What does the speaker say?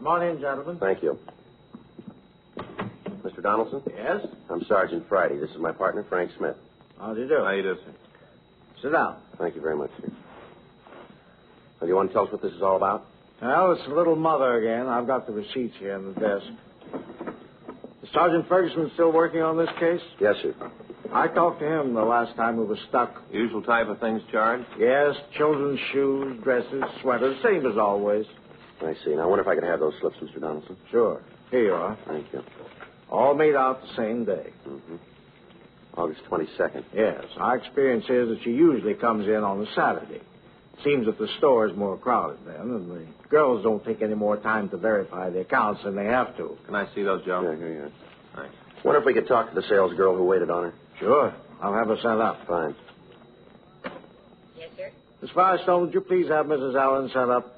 Come on in, gentlemen. Thank you. Mr. Donaldson? Yes? I'm Sergeant Friday. This is my partner, Frank Smith. How do you do? How you do, sir? Sit down. Thank you very much, sir. Well, do you want to tell us what this is all about? Well, it's little mother again. I've got the receipts here on the desk. Is Sergeant Ferguson still working on this case? Yes, sir. I talked to him the last time we were stuck. Usual type of things charged? Yes, children's shoes, dresses, sweaters, same as always. I see. Now, I wonder if I could have those slips, Mr. Donaldson. Sure. Here you are. Thank you. All made out the same day. Mm-hmm. August 22nd. Yes. Our experience is that she usually comes in on a Saturday. Seems that the store is more crowded then, and the girls don't take any more time to verify the accounts than they have to. Can I see those, Joe? Yeah, here you are. Thanks. Wonder if we could talk to the sales girl who waited on her. Sure. I'll have her sent up. Fine. Yes, sir. Miss Firestone, would you please have Mrs. Allen sent up?